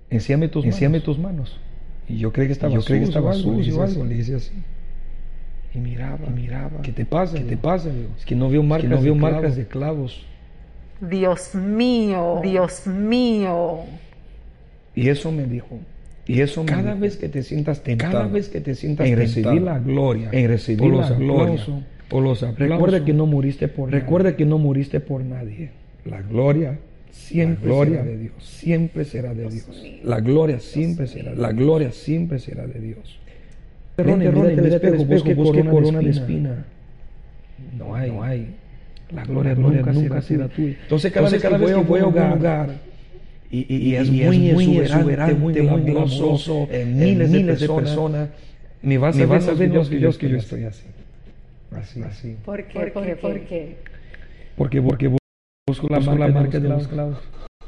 enséame tus manos. Y yo creí que estaba sucio o algo, le hice así. Y miraba. ¿Qué te pasa? ¿Qué te pasa? Digo, es que no veo marcas de clavos. Dios mío, Dios mío. Y eso me dijo. Cada vez que te sientas tentado, en recibir la gloria, o los aplausos, recuerda que no moriste por nadie. La gloria siempre será de Dios, siempre será de Dios. La gloria siempre será de Dios. Mírate el espejo, busque corona de espina. No hay. La gloria nunca será tuya. Entonces cada vez que voy a un lugar y es muy exuberante, muy glamoroso, miles de personas, me vas a ver Dios que yo estoy así. ¿Por qué? Porque busco la marca de los clavos.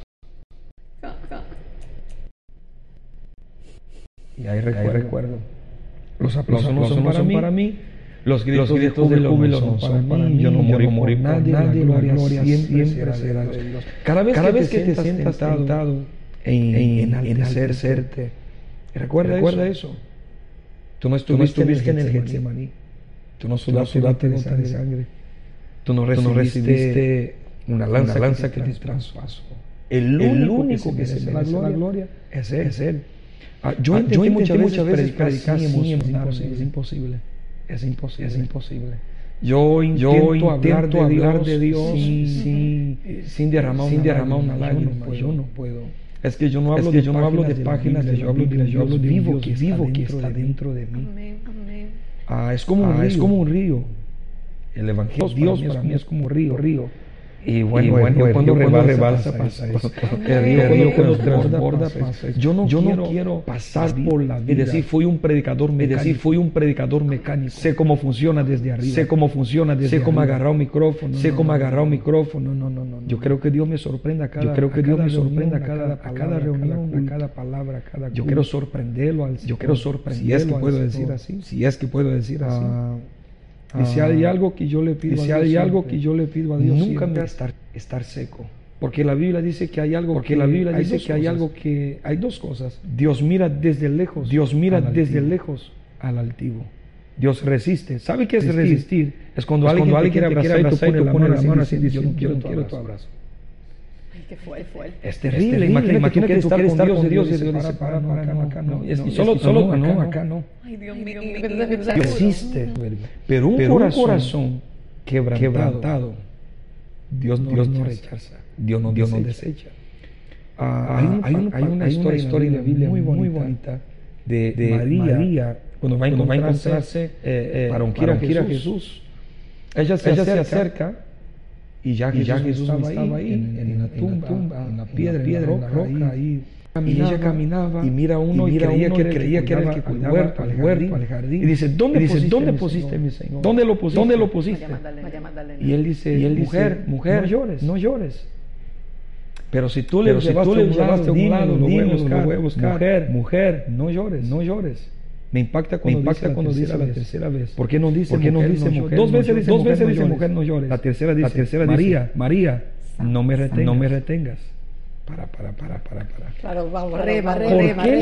Y ahí recuerdo. Los aplausos no son para mí. Los gritos de júbilo no son para mí. Yo no morí por nadie. La gloria siempre será de Dios. Cada vez que te sientas tentado en enaltecerte, recuerda eso. Tú no estuviste en el Getsemaní. Tú no sudaste de sangre. Tú no recibiste una lanza que te traspasó. El único que se merece la gloria es Él. Yo intenté muchas veces predicar sin emocionarme. Es imposible. Yo intento hablar de Dios sin derramar una lágrima. Yo no puedo. Es que yo no hablo de páginas, yo hablo de Dios vivo que está dentro de mí. Es como un río. El Evangelio de Dios para mí es como un río. Y bueno, cuando rebalsa pasa eso. El río cuando transborda pasa eso. Yo no quiero pasar por la vida y decir fui un predicador mecánico. Sé cómo funciona desde arriba. Sé cómo agarrar un micrófono. No. Yo creo que Dios me sorprenda a cada reunión, a cada palabra, a cada. Yo quiero sorprenderlo. Si es que puedo decir así. Y si hay algo que yo le pido a Dios, nunca me estar seco. Porque la Biblia dice que hay algo hay dos cosas. Dios mira desde lejos al altivo. Dios resiste. ¿Sabe qué es resistir? Es cuando alguien quiere abrazar y tú pones la mano así y dices, yo no quiero tu abrazo. Ay, qué fue. Es terrible. Imagínate que tú quieres estar con Dios y Dios dice, para, acá no. Solo acá no. Ay, Dios mío. Existe. Pero un corazón quebrantado, Dios no rechaza. Dios no desecha. Hay una historia en la Biblia muy bonita de María cuando va a encontrarse para ungir a Jesús. Ella se acerca y ya Jesús estaba ahí en la tumba, en la piedra, en la roca ahí. Y ella caminaba y mira uno y creía que era el que cuidaba al jardín. Y dice, ¿dónde pusiste mi Señor? ¿Dónde lo pusiste? Y él dice, mujer, no llores. Pero si tú le llevaste a un lado, lo voy a buscar. Mujer, no llores. Me impacta cuando dice la tercera vez. ¿Por qué no dice mujer? Dos veces dice mujer, no llores. La tercera dice, María, no me retengas. Para. Claro, vamos, re.